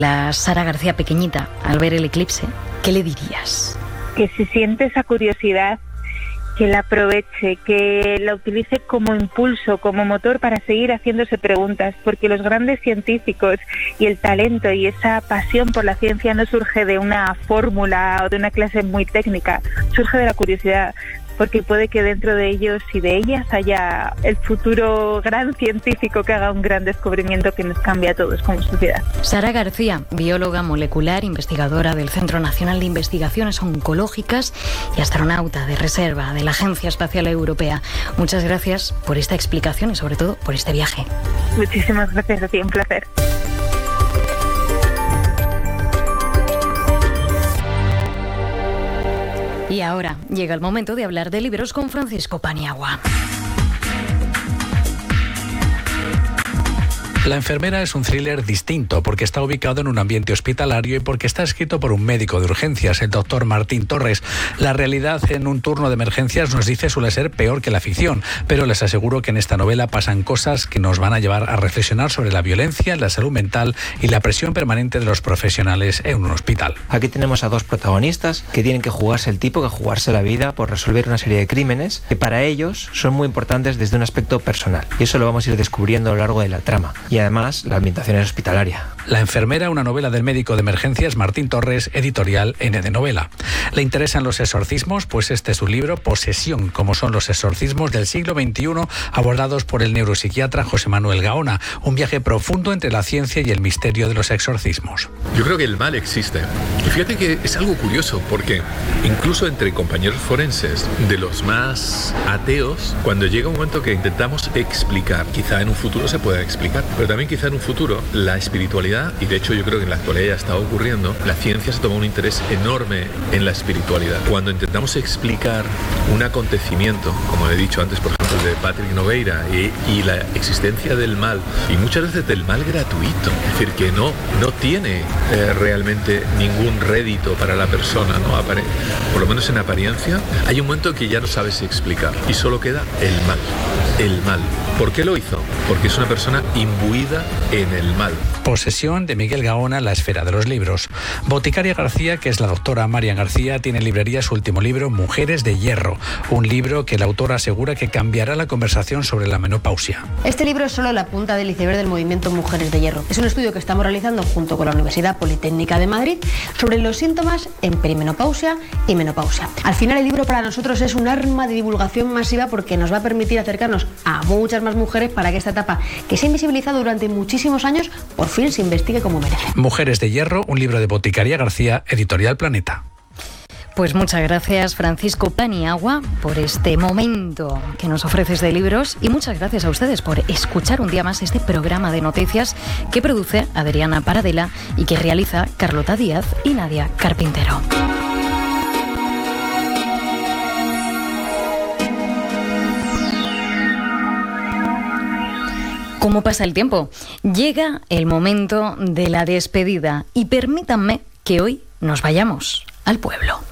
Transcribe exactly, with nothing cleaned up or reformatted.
La Sara García pequeñita, al ver el eclipse, ¿qué le dirías? Que si siente esa curiosidad, que la aproveche, que la utilice como impulso, como motor para seguir haciéndose preguntas, porque los grandes científicos y el talento y esa pasión por la ciencia no surge de una fórmula o de una clase muy técnica, surge de la curiosidad, porque puede que dentro de ellos y de ellas haya el futuro gran científico que haga un gran descubrimiento que nos cambie a todos como sociedad. Sara García, bióloga molecular, investigadora del Centro Nacional de Investigaciones Oncológicas y astronauta de reserva de la Agencia Espacial Europea. Muchas gracias por esta explicación y sobre todo por este viaje. Muchísimas gracias a ti, un placer. Y ahora llega el momento de hablar de libros con Francisco Paniagua. La enfermera es un thriller distinto porque está ubicado en un ambiente hospitalario y porque está escrito por un médico de urgencias, el doctor Martín Torres. La realidad en un turno de emergencias, nos dice, suele ser peor que la ficción, pero les aseguro que en esta novela pasan cosas que nos van a llevar a reflexionar sobre la violencia, la salud mental y la presión permanente de los profesionales en un hospital. Aquí tenemos a dos protagonistas que tienen que jugarse el tipo, que jugarse la vida por resolver una serie de crímenes que para ellos son muy importantes desde un aspecto personal. Y eso lo vamos a ir descubriendo a lo largo de la trama. Y además, la ambientación es hospitalaria. La enfermera, una novela del médico de emergencias Martín Torres, editorial N de Novela. ¿Le interesan los exorcismos? Pues este es un libro, Posesión, como son los exorcismos del siglo veintiuno, abordados por el neuropsiquiatra José Manuel Gaona. Un viaje profundo entre la ciencia y el misterio de los exorcismos. Yo creo que el mal existe. Y fíjate que es algo curioso, porque incluso entre compañeros forenses, de los más ateos, cuando llega un momento que intentamos explicar, quizá en un futuro se pueda explicar, pero también quizá en un futuro la espiritualidad, y de hecho yo creo que en la actualidad ya está ocurriendo, la ciencia se toma un interés enorme en la espiritualidad. Cuando intentamos explicar un acontecimiento, como he dicho antes, por ejemplo, de Patrick Nogueira, y, y la existencia del mal, y muchas veces del mal gratuito, es decir, que no, no tiene eh, realmente ningún rédito para la persona, ¿no? Apare- por lo menos en apariencia, hay un momento que ya no sabes explicar, y solo queda el mal, el mal. ¿Por qué lo hizo? Porque es una persona imbuida en el mal. Posesión, de Miguel Gaona, La esfera de los libros. Boticaria García, que es la doctora Marian García, tiene en librería su último libro, Mujeres de hierro, un libro que la autora asegura que cambiará la conversación sobre la menopausia. Este libro es solo la punta del iceberg del movimiento Mujeres de hierro. Es un estudio que estamos realizando junto con la Universidad Politécnica de Madrid sobre los síntomas en perimenopausia y menopausia. Al final, el libro para nosotros es un arma de divulgación masiva porque nos va a permitir acercarnos a muchas más mujeres para que esta etapa, que se ha invisibilizado durante muchísimos años, por fin se investigue como merece. Mujeres de hierro, un libro de Boticaria García, editorial Planeta. Pues muchas gracias, Francisco Paniagua, por este momento que nos ofreces de libros, y muchas gracias a ustedes por escuchar un día más este programa de noticias que produce Adriana Paradela y que realiza Carlota Díaz y Nadia Carpintero. ¿Cómo pasa el tiempo? Llega el momento de la despedida y permítanme que hoy nos vayamos al pueblo.